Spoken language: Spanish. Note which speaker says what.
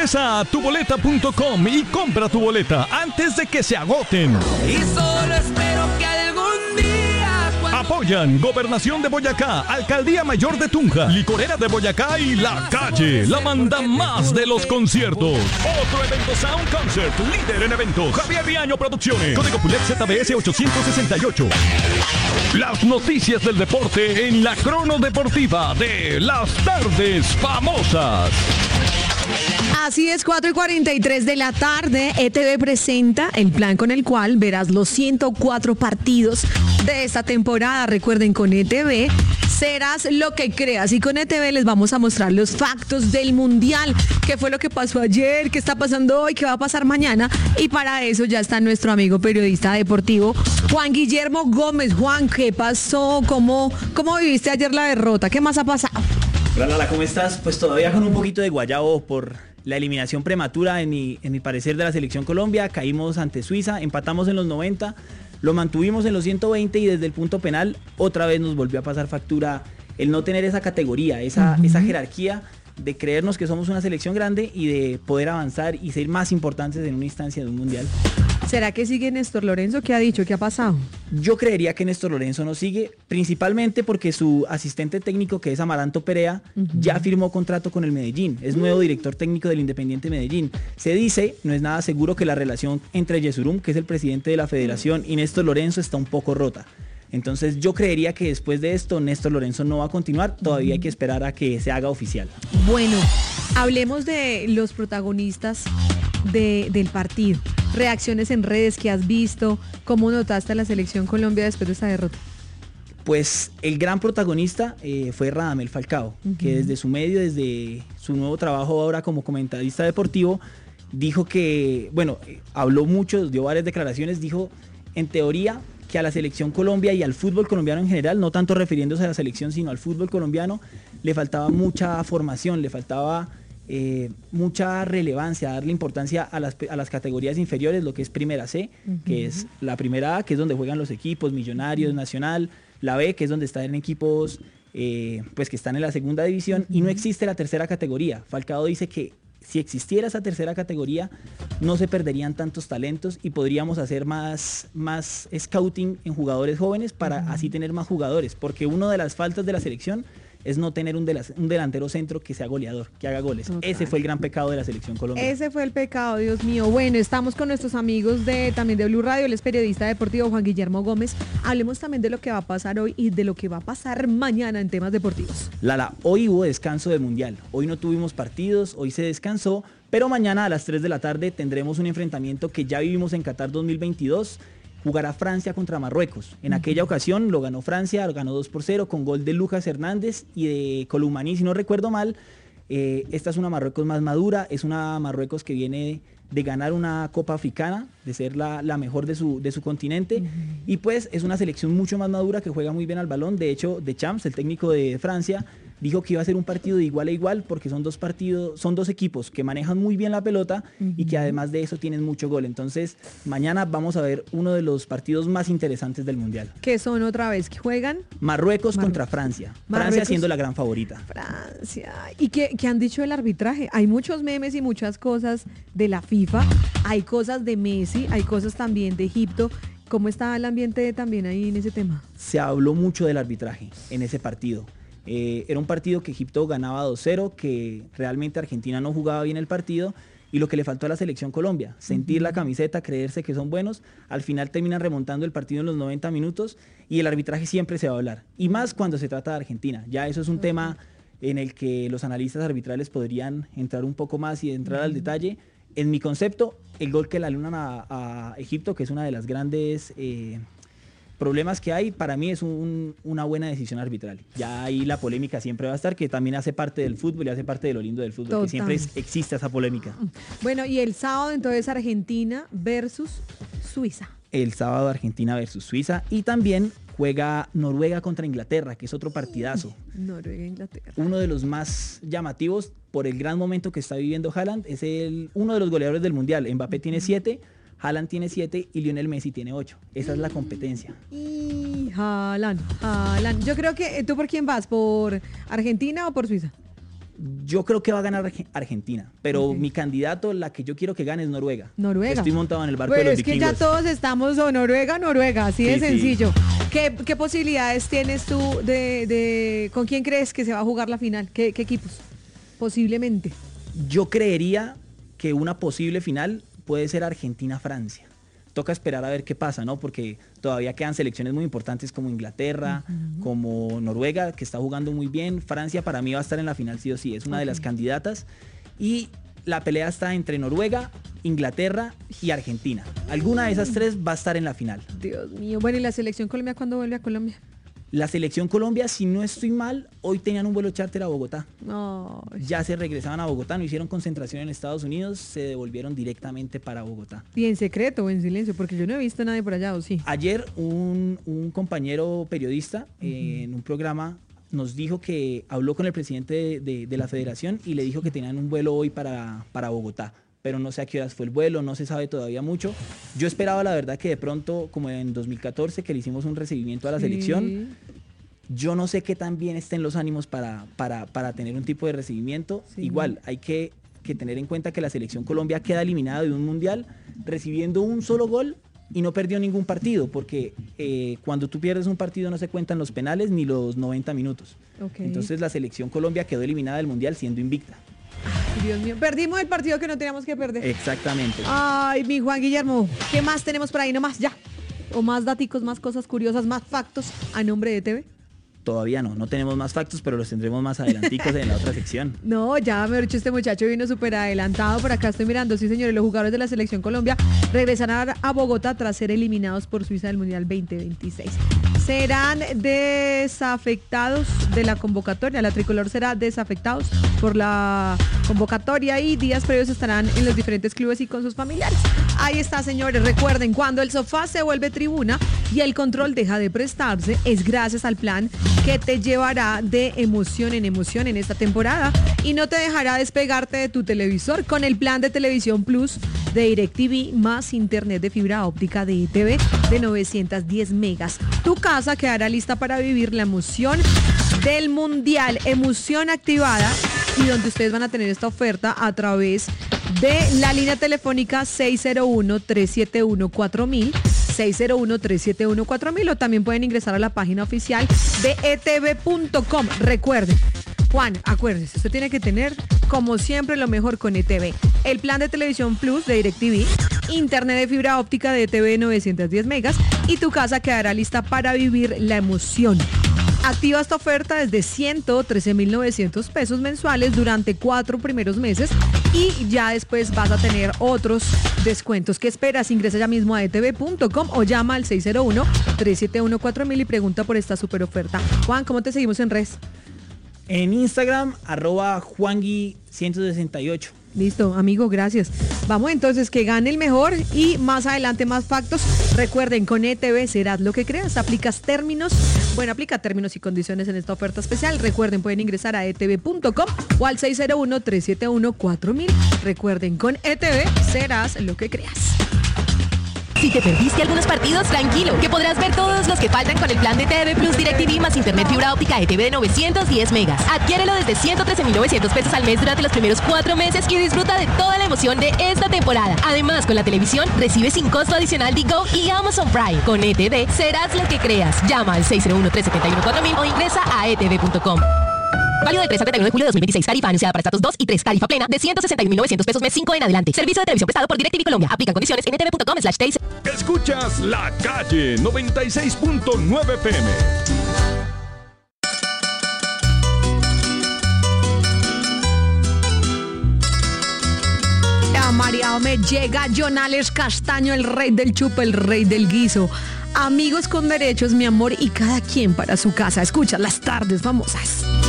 Speaker 1: Ingresa a tuboleta.com y compra tu boleta antes de que se agoten.
Speaker 2: Y solo espero que algún día
Speaker 1: Apoyan Gobernación de Boyacá, Alcaldía Mayor de Tunja, Licorera de Boyacá y La Calle, la manda más de los conciertos. Otro evento Sound Concert, líder en eventos, Javier Riaño Producciones, Código PULEP ZBS 868. Las noticias del deporte en la crono deportiva de Las Tardes Famosas.
Speaker 3: Así es, 4:43 de la tarde, ETV presenta el plan con el cual verás los 104 partidos de esta temporada. Recuerden, con ETV serás lo que creas y con ETV les vamos a mostrar los factos del Mundial, qué fue lo que pasó ayer, qué está pasando hoy, qué va a pasar mañana, y para eso ya está nuestro amigo periodista deportivo Juan Guillermo Gómez. Juan, ¿qué pasó? ¿Cómo viviste ayer la derrota? ¿Qué más ha pasado?
Speaker 4: Hola Lala, ¿cómo estás? Pues todavía con un poquito de guayabo por la eliminación prematura en mi parecer de la selección Colombia. Caímos ante Suiza, empatamos en los 90, lo mantuvimos en los 120 y desde el punto penal otra vez nos volvió a pasar factura el no tener esa categoría, esa jerarquía de creernos que somos una selección grande y de poder avanzar y ser más importantes en una instancia de un mundial.
Speaker 3: ¿Será que sigue Néstor Lorenzo? ¿Qué ha dicho? ¿Qué ha pasado?
Speaker 4: Yo creería que Néstor Lorenzo no sigue, principalmente porque su asistente técnico, que es Amaranto Perea, ya firmó contrato con el Medellín. Es nuevo director técnico del Independiente Medellín. Se dice, no es nada seguro, que la relación entre Yesurum, que es el presidente de la federación, y Néstor Lorenzo está un poco rota. Entonces yo creería que después de esto Néstor Lorenzo no va a continuar, todavía hay que esperar a que se haga oficial.
Speaker 3: Bueno, hablemos de los protagonistas del partido. Reacciones en redes que has visto, ¿cómo notaste a la selección Colombia después de esa derrota?
Speaker 4: Pues el gran protagonista fue Radamel Falcao, que desde su medio, desde su nuevo trabajo ahora como comentarista deportivo, dijo que, habló mucho, dio varias declaraciones, dijo en teoría que a la selección Colombia y al fútbol colombiano en general, no tanto refiriéndose a la selección sino al fútbol colombiano, le faltaba mucha formación, le faltaba mucha relevancia, darle importancia a las categorías inferiores, lo que es Primera C, que es la Primera A, que es donde juegan los equipos, Millonarios, Nacional, la B, que es donde están equipos pues que están en la segunda división, y no existe la tercera categoría. Falcao dice que si existiera esa tercera categoría no se perderían tantos talentos y podríamos hacer más scouting en jugadores jóvenes para así tener más jugadores, porque una de las faltas de la selección es no tener un delantero centro que sea goleador, que haga goles. Total. Ese fue el gran pecado de la selección colombiana.
Speaker 3: Ese fue el pecado, Dios mío. Bueno, estamos con nuestros amigos también de Blue Radio, él es periodista deportivo Juan Guillermo Gómez. Hablemos también de lo que va a pasar hoy y de lo que va a pasar mañana en temas deportivos.
Speaker 4: Lala, hoy hubo descanso del Mundial. Hoy no tuvimos partidos, hoy se descansó, pero mañana a las 3 de la tarde tendremos un enfrentamiento que ya vivimos en Qatar 2022. Jugará Francia contra Marruecos. En aquella ocasión lo ganó Francia, lo ganó 2-0 con gol de Lucas Hernández y de Columani, si no recuerdo mal. Esta es una Marruecos más madura, es una Marruecos que viene de ganar una Copa Africana, de ser la mejor de su continente, y pues es una selección mucho más madura que juega muy bien al balón. De hecho, Deschamps, el técnico de Francia, dijo que iba a ser un partido de igual a igual porque son dos equipos que manejan muy bien la pelota y que además de eso tienen mucho gol. Entonces mañana vamos a ver uno de los partidos más interesantes del Mundial.
Speaker 3: ¿Qué son otra vez? ¿Que juegan?
Speaker 4: Marruecos contra Francia. Francia siendo la gran favorita.
Speaker 3: Francia. ¿Y qué han dicho del arbitraje? Hay muchos memes y muchas cosas de la FIFA, hay cosas de Messi, hay cosas también de Egipto. ¿Cómo está el ambiente también ahí en ese tema?
Speaker 4: Se habló mucho del arbitraje en ese partido. Era un partido que Egipto ganaba 2-0, que realmente Argentina no jugaba bien el partido, y lo que le faltó a la selección Colombia, sentir la camiseta, creerse que son buenos. Al final terminan remontando el partido en los 90 minutos y el arbitraje siempre se va a hablar, y más cuando se trata de Argentina. Ya eso es un tema en el que los analistas arbitrales podrían entrar un poco más y entrar al detalle. En mi concepto, el gol que le alunan a Egipto, que es una de las grandes problemas que hay, para mí es una buena decisión arbitral. Ya ahí la polémica siempre va a estar, que también hace parte del fútbol y hace parte de lo lindo del fútbol. Total. Que siempre existe esa polémica.
Speaker 3: Bueno, y el sábado entonces Argentina versus Suiza.
Speaker 4: El sábado Argentina versus Suiza, y también juega Noruega contra Inglaterra, que es otro partidazo.
Speaker 3: Noruega-Inglaterra.
Speaker 4: Uno de los más llamativos por el gran momento que está viviendo Haaland. Es uno de los goleadores del Mundial. Mbappé tiene 7, Haaland tiene 7 y Lionel Messi tiene 8. Esa es la competencia.
Speaker 3: Y Haaland. Yo creo que, ¿tú por quién vas? ¿Por Argentina o por Suiza?
Speaker 4: Yo creo que va a ganar Argentina, pero mi candidato, la que yo quiero que gane es Noruega.
Speaker 3: Noruega.
Speaker 4: Estoy montado en el barco
Speaker 3: Bueno,
Speaker 4: de los
Speaker 3: es que
Speaker 4: vikingos.
Speaker 3: ya todos estamos o Noruega, así de
Speaker 4: Sí,
Speaker 3: sencillo. ¿Qué posibilidades tienes tú con quién crees que se va a jugar la final? ¿Qué equipos? Posiblemente.
Speaker 4: Yo creería que una posible final puede ser Argentina-Francia. Toca esperar a ver qué pasa, ¿no? Porque todavía quedan selecciones muy importantes como Inglaterra, como Noruega, que está jugando muy bien. Francia para mí va a estar en la final sí o sí, es una de las candidatas. Y la pelea está entre Noruega, Inglaterra y Argentina. Alguna de esas tres va a estar en la final.
Speaker 3: Dios mío. Bueno, ¿y la selección Colombia cuándo vuelve a Colombia?
Speaker 4: La selección Colombia, si no estoy mal, hoy tenían un vuelo charter a Bogotá.
Speaker 3: No.
Speaker 4: Ya se regresaban a Bogotá, no hicieron concentración en Estados Unidos, se devolvieron directamente para Bogotá.
Speaker 3: ¿Y en secreto o en silencio? Porque yo no he visto a nadie por allá, ¿o sí?
Speaker 4: Ayer un compañero periodista en un programa nos dijo que habló con el presidente de la federación y le dijo que tenían un vuelo hoy para Bogotá. Pero no sé a qué horas fue el vuelo, no se sabe todavía mucho. Yo esperaba, la verdad, que de pronto, como en 2014, que le hicimos un recibimiento a la selección, yo no sé qué tan bien estén los ánimos para tener un tipo de recibimiento. Sí. Igual, hay que tener en cuenta que la selección Colombia queda eliminada de un mundial recibiendo un solo gol y no perdió ningún partido, porque cuando tú pierdes un partido no se cuentan los penales ni los 90 minutos. Okay. Entonces la selección Colombia quedó eliminada del mundial siendo invicta.
Speaker 3: Dios mío, perdimos el partido que no teníamos que perder.
Speaker 4: Exactamente.
Speaker 3: Ay, mi Juan Guillermo, ¿qué más tenemos por ahí? No más, ya. O más daticos, más cosas curiosas, más factos a nombre de TV.
Speaker 4: Todavía no tenemos más factos, pero los tendremos más adelanticos en la otra sección.
Speaker 3: No, ya me he dicho, este muchacho vino súper adelantado. Por acá estoy mirando, sí señores, los jugadores de la selección Colombia regresarán a Bogotá tras ser eliminados por Suiza del Mundial 2026. Serán desafectados de la convocatoria, la tricolor será desafectados por la convocatoria y días previos estarán en los diferentes clubes y con sus familiares. Ahí está, señores, recuerden, cuando el sofá se vuelve tribuna y el control deja de prestarse, es gracias al plan que te llevará de emoción en esta temporada y no te dejará despegarte de tu televisor con el plan de Televisión Plus de DirecTV más internet de fibra óptica de ETV de 910 megas. Tu casa quedará lista para vivir la emoción del Mundial, emoción activada, y donde ustedes van a tener esta oferta a través de la línea telefónica 601-371-4000, 601-371-4000, o también pueden ingresar a la página oficial de etv.com. Recuerden, Juan, acuérdese, usted tiene que tener, como siempre, lo mejor con ETV. El plan de Televisión Plus de DirecTV, internet de fibra óptica de ETV de 910 megas y tu casa quedará lista para vivir la emoción. Activa esta oferta desde 113.900 pesos mensuales durante 4 primeros meses y ya después vas a tener otros descuentos. ¿Qué esperas? Ingresa ya mismo a etv.com o llama al 601-371-4000 y pregunta por esta super oferta. Juan, ¿cómo te seguimos en redes?
Speaker 4: En Instagram, @Juangui168.
Speaker 3: Listo, amigo, gracias. Vamos entonces, que gane el mejor y más adelante más factos. Recuerden, con ETV serás lo que creas. Aplica términos y condiciones en esta oferta especial. Recuerden, pueden ingresar a etv.com o al 601-371-4000. Recuerden, con ETV serás lo que creas.
Speaker 5: Si te perdiste algunos partidos, tranquilo, que podrás ver todos los que faltan con el plan de TV Plus DirecTV más internet fibra óptica ETV de 910 megas. Adquiérelo desde 113.900 pesos al mes durante los primeros 4 meses y disfruta de toda la emoción de esta temporada. Además, con la televisión, recibe sin costo adicional Digo y Amazon Prime. Con ETV, serás lo que creas. Llama al 601-371-4000 o ingresa a etv.com. Válido del 3 al 31 de julio de 2026. Tarifa anunciada para estratos 2 y 3. Tarifa plena de 161.900 pesos mes 5 en adelante. Servicio de televisión prestado por DirecTV Colombia. Aplican condiciones en etv.com/TIC.
Speaker 1: Escuchas La Calle 96.9 PM.
Speaker 3: María Ome, llega Jonales Castaño, el rey del chupe, el rey del guiso. Amigos con derechos, mi amor, y cada quien para su casa. Escucha las tardes famosas.